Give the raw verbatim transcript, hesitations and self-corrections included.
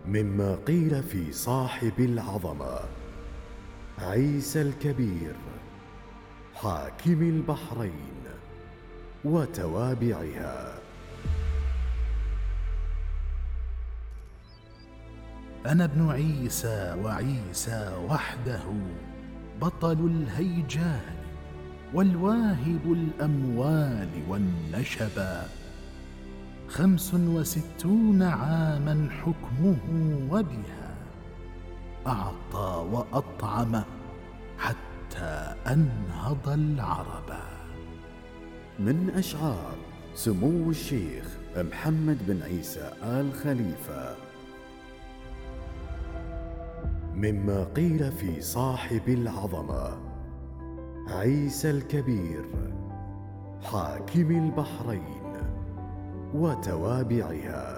مما قيل في صاحب العظمة عيسى الكبير حاكم البحرين وتوابعها. أنا ابن عيسى، وعيسى وحده بطل الهيجان والواهب الأموال والنشبا. خمس وستون عاما حكمه، وبها أعطى وأطعم حتى أنهض العربا. من أشعار سمو الشيخ محمد بن عيسى آل خليفة. مما قيل في صاحب العظمة عيسى الكبير حاكم البحرين وتوابعها.